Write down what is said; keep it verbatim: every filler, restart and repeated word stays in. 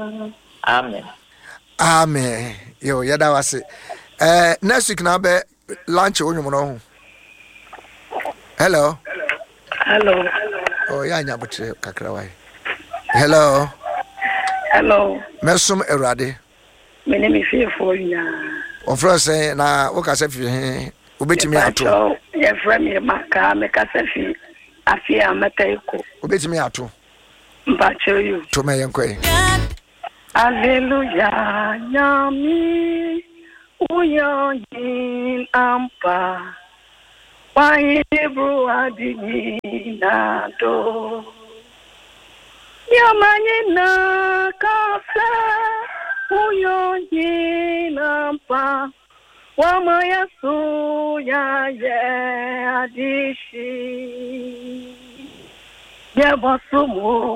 Amen. Amen. Yo, yada wase. Eh, next week na be lunch onyu mo no. Hello. Hello. Oh, ya nya botre kakra wai. Hello. Hello. Mesum Erade. My name is Fearful. On France na wo ka se fi obetimi ato. Your friend me maka me ka se fi afia mataiko. Obetimi ato. Mbacho you. To me yenkwe. Hallelujah. Nyami uyoyin ampa. Wa Hebrew adini nado. Yamanyina kafe uyoyin ampa. Wama yasu ya ye adishi. Yabasumu